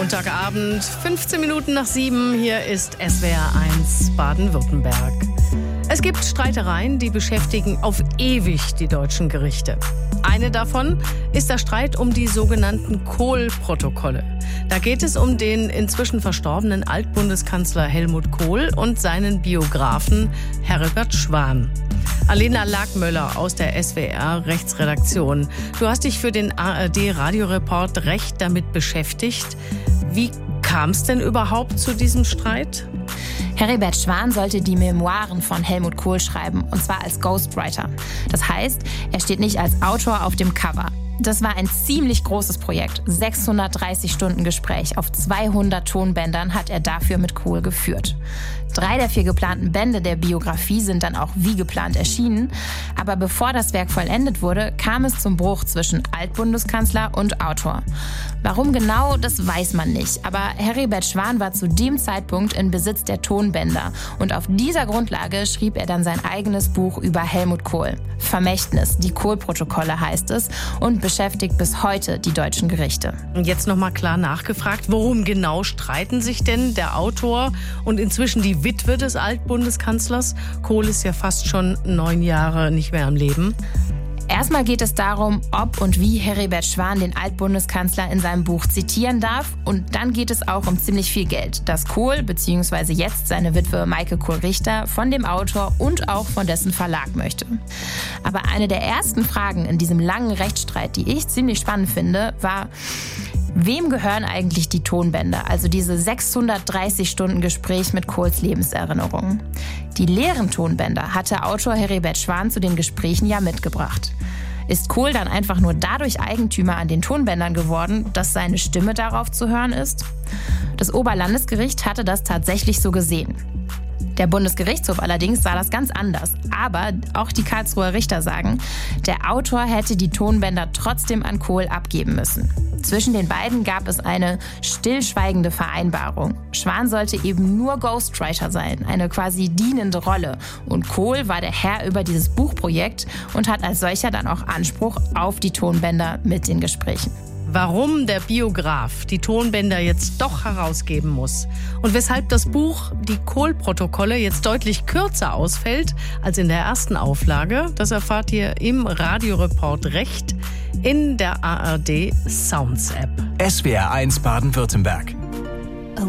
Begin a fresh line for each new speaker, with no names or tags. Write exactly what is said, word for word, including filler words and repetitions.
Montagabend, fünfzehn Minuten nach sieben. Hier ist S W R eins Baden-Württemberg. Es gibt Streitereien, die beschäftigen auf ewig die deutschen Gerichte. Eine davon ist der Streit um die sogenannten Kohl-Protokolle. Da geht es um den inzwischen verstorbenen Altbundeskanzler Helmut Kohl und seinen Biografen Heribert Schwan. Alena Lagmöller aus der S W R-Rechtsredaktion. Du hast dich für den A R D-Radioreport Recht damit beschäftigt. Wie kam es denn überhaupt zu diesem Streit?
Heribert Schwan sollte die Memoiren von Helmut Kohl schreiben, und zwar als Ghostwriter. Das heißt, er steht nicht als Autor auf dem Cover. Das war ein ziemlich großes Projekt. sechshundertdreißig Stunden Gespräch auf zweihundert Tonbändern hat er dafür mit Kohl geführt. Drei der vier geplanten Bände der Biografie sind dann auch wie geplant erschienen. Aber bevor das Werk vollendet wurde, kam es zum Bruch zwischen Altbundeskanzler und Autor. Warum genau, das weiß man nicht. Aber Heribert Schwan war zu dem Zeitpunkt in Besitz der Tonbänder. Und auf dieser Grundlage schrieb er dann sein eigenes Buch über Helmut Kohl. Vermächtnis, die Kohl-Protokolle heißt es, und beschäftigt bis heute die deutschen Gerichte.
Und jetzt nochmal klar nachgefragt, worum genau streiten sich denn der Autor und inzwischen die Witwe des Altbundeskanzlers? Kohl ist ja fast schon neun Jahre nicht mehr am Leben.
Erstmal geht es darum, ob und wie Heribert Schwan den Altbundeskanzler in seinem Buch zitieren darf. Und dann geht es auch um ziemlich viel Geld, das Kohl bzw. jetzt seine Witwe Maike Kohl-Richter von dem Autor und auch von dessen Verlag möchte. Aber eine der ersten Fragen in diesem langen Rechtsstreit, die ich ziemlich spannend finde, war: Wem gehören eigentlich die Tonbänder, also diese sechshundertdreißig Stunden Gespräch mit Kohls Lebenserinnerungen? Die leeren Tonbänder hatte Autor Heribert Schwan zu den Gesprächen ja mitgebracht. Ist Kohl dann einfach nur dadurch Eigentümer an den Tonbändern geworden, dass seine Stimme darauf zu hören ist? Das Oberlandesgericht hatte das tatsächlich so gesehen. Der Bundesgerichtshof allerdings sah das ganz anders. Aber auch die Karlsruher Richter sagen, der Autor hätte die Tonbänder trotzdem an Kohl abgeben müssen. Zwischen den beiden gab es eine stillschweigende Vereinbarung. Schwan sollte eben nur Ghostwriter sein, eine quasi dienende Rolle. Und Kohl war der Herr über dieses Buchprojekt und hat als solcher dann auch Anspruch auf die Tonbänder mit den Gesprächen.
Warum der Biograf die Tonbänder jetzt doch herausgeben muss und weshalb das Buch Die Kohl-Protokolle jetzt deutlich kürzer ausfällt als in der ersten Auflage, das erfahrt ihr im Radioreport Recht in der A R D Sounds App.
S W R eins Baden-Württemberg.